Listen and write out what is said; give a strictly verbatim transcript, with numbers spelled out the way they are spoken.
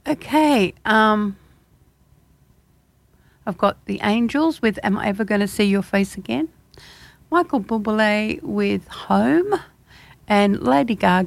Okay. Um, I've got the Angels with Am I Ever Going to See Your Face Again? Michael Bublé with Home, and Lady Gaga